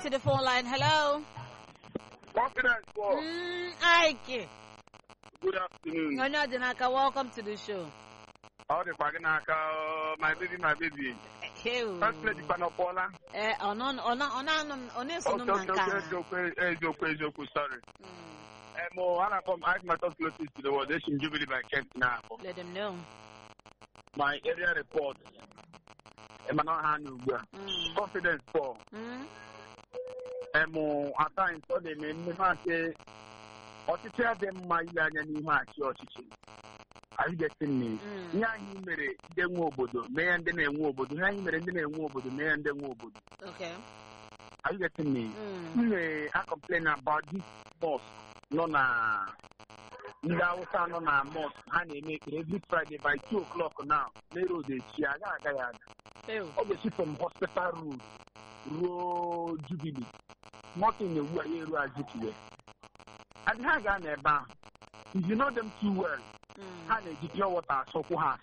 to the phone line. Hello. Confidence for Ike. good afternoon. Onyo Dinaka, welcome to the show. All the Paganaka, my baby. Hey. First lady Panopola. Joke, sorry. I my thoughts closest to the world. They should jubilee by Kent now. Let them know. My area report. Emmanuel Hanu. Confidence for. At times, so they may say, or to tell them my young and my church. Are you getting me? Young Mary, the Wobodo, may and then a Wobodo, hang and then a Wobodo, may and then Wobodo. Okay. Are you getting me? I complain about this boss, Nona. Now, Nona Moss, honey, make it every Friday by 2 o'clock now. Little day, Chiaga. Obviously, from hospital road, Jubilee. Not in the way you are GPA. And Hagan, if you know them too well, honey, did you what I saw for her?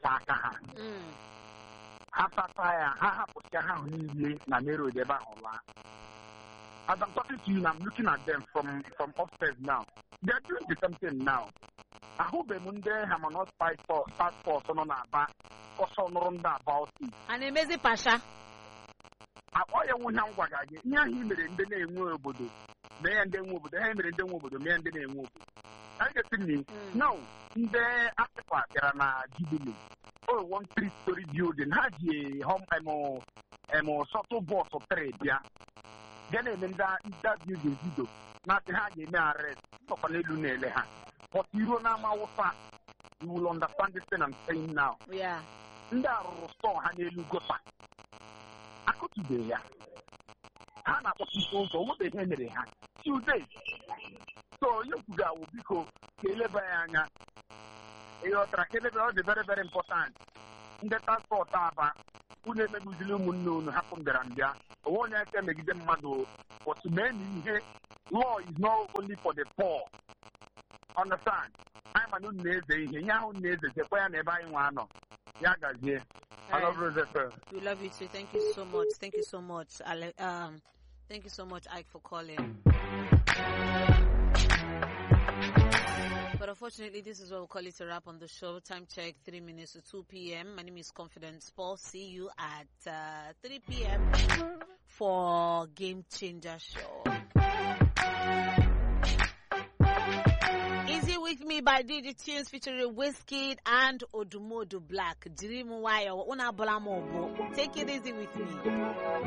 After fire, I have put your hand in the Namero de Bahola. As I'm talking to you, I'm looking at them from upstairs now. They're doing the same thing now. I hope they Monday have not fight for on our back or so about it. And Emezi Pasha. I want to wagaji. Near him in the name Wobodo. May and then Wobodo, the Henry and then Wobodo, may and then Wobodo. I get to me. No, the after part, there are Jubilee. Oh, 1 3-story building. Haji, home, I'm a sort of boss of trade, yeah. Then in that building, not the Haji, may arrest, of a little nail. But you don't know how you will understand this thing I'm saying now. Yeah. Nda rostore Hanelu Gosa. I could today, yeah. Hana people for what they Henry had. Tuesday. So you could go because Kelebayana. You are the very, very important. In the transport, who never do the moon happen there and there. One I can make them mad. But to many here, law is not only for the poor. Understand? I'm a new neighbor. Now, neighbors, the way I never one. Yaga, I love you. We love you too. Thank you so much. Thank you so much. Thank you so much, Ike, for calling. But unfortunately, this is what we'll call it a wrap on the show. Time check, 3 minutes to 2 p.m. My name is Confidence Paul. See you at 3 p.m. for Game Changer Show. Easy With Me by DJ Tunes featuring Wizkid and Odumodu Black. Dream Wire. Take it easy with me.